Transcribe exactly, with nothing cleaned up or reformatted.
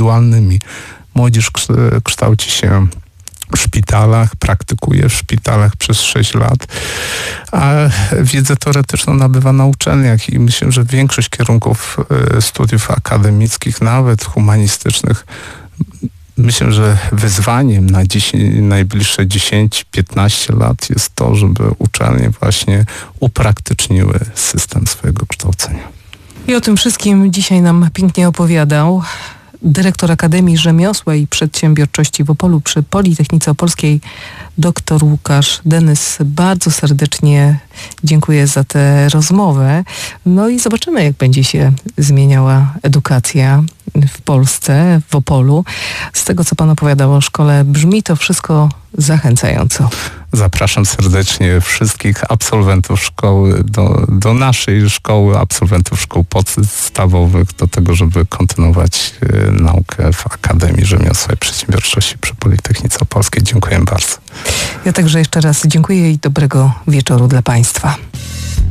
indywidualnymi. Młodzież kształci się w szpitalach, praktykuje w szpitalach przez sześć lat, a wiedzę teoretyczną nabywa na uczelniach i myślę, że większość kierunków studiów akademickich, nawet humanistycznych, myślę, że wyzwaniem na dziesięć, najbliższe dziesięć piętnaście lat jest to, żeby uczelnie właśnie upraktyczniły system swojego kształcenia. I o tym wszystkim dzisiaj nam pięknie opowiadał dyrektor Akademii Rzemiosła i Przedsiębiorczości w Opolu przy Politechnice Opolskiej, dr Łukasz Denys. Bardzo serdecznie dziękuję za tę rozmowę. No i zobaczymy, jak będzie się zmieniała edukacja w Polsce, w Opolu. Z tego, co pan opowiadał o szkole, brzmi to wszystko zachęcająco. Zapraszam serdecznie wszystkich absolwentów szkoły do, do naszej szkoły, absolwentów szkół podstawowych, do tego, żeby kontynuować y, naukę w Akademii Rzemiosła i Przedsiębiorczości przy Politechnice Opolskiej. Dziękuję bardzo. Ja także jeszcze raz dziękuję i dobrego wieczoru dla państwa.